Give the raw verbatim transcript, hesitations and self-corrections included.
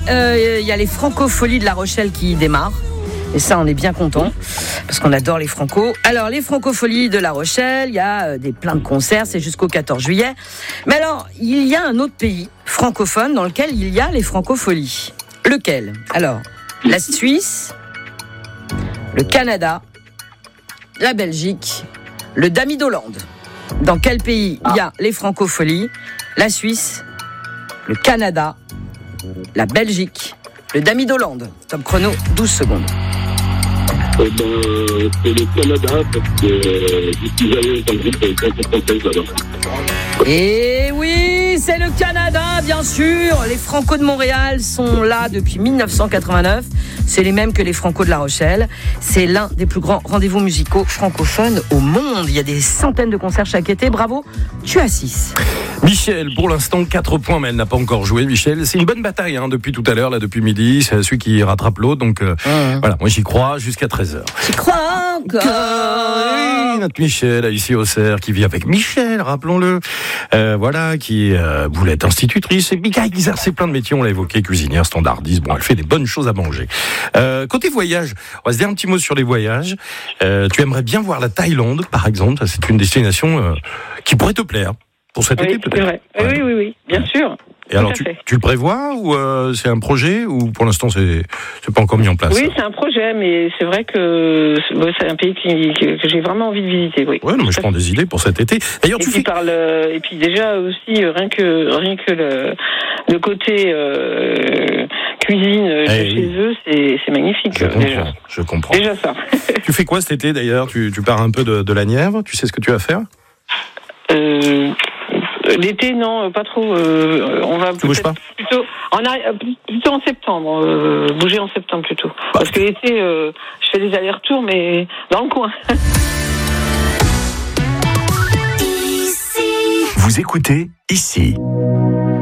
il euh, y a les Francopholies de La Rochelle qui démarrent. Et ça, on est bien content parce qu'on adore les Franco. Alors, les Francopholies de La Rochelle, il y a euh, des plein de concerts, c'est jusqu'au quatorze juillet. Mais alors, il y a un autre pays francophone dans lequel il y a les Francopholies. Lequel ? Alors, la Suisse, le Canada, la Belgique, le Damidoland. Dans quel pays il y a les Francopholies ? La Suisse, le Canada, la Belgique, le Damidoland. Top chrono, douze secondes. Eh ben, c'est le Canada, parce que euh, je suis allé dans le groupe avec la française là-bas. Et oui, c'est le Canada, bien sûr. Les Franco de Montréal sont là depuis dix-neuf cent quatre-vingt-neuf. C'est les mêmes que les Franco de La Rochelle. C'est l'un des plus grands rendez-vous musicaux francophones au monde. Il y a des centaines de concerts chaque été. Bravo, tu as six. Michel, pour l'instant, quatre points, mais elle n'a pas encore joué, Michel. C'est une bonne bataille, hein, depuis tout à l'heure, là, depuis midi. C'est celui qui rattrape l'autre. Donc, euh, mmh. voilà, moi j'y crois jusqu'à treize heures. J'y crois encore. Oui, notre Michel, ici au Cerf, qui vit avec Michel, rappelons-le. Euh, voilà, qui euh, voulait être institutrice. Et qui a exercé plein de métiers, on l'a évoqué, cuisinière, standardiste. Bon, elle fait des bonnes choses à manger. Euh, côté voyage, on va se dire un petit mot sur les voyages. Euh, tu aimerais bien voir la Thaïlande, par exemple. C'est une destination euh, qui pourrait te plaire. Pour cet oui, été, peut-être. C'est vrai. Ouais. Oui, oui, oui, bien sûr. Et alors, tu, tu le prévois ou euh, c'est un projet ou pour l'instant c'est c'est pas encore mis en place? Oui, c'est un projet, mais c'est vrai que c'est un pays qui, que, que j'ai vraiment envie de visiter. Oui. Ouais, non, mais je prends des idées pour cet été. D'ailleurs, et tu puis fais... par le, et puis déjà aussi rien que rien que le, le côté euh, cuisine de hey, chez oui. eux, c'est c'est magnifique. Je comprends. Déjà. Je comprends. Déjà ça. Tu fais quoi cet été d'ailleurs? Tu tu pars un peu de, de la Nièvre? Tu sais ce que tu vas faire? Euh, L'été, non, pas trop. Euh, on va tu bouges pas plutôt, en arri- plutôt en septembre. Euh, bouger en septembre plutôt. Bah, parce que l'été, euh, je fais des allers-retours, mais dans le coin. Vous écoutez ici.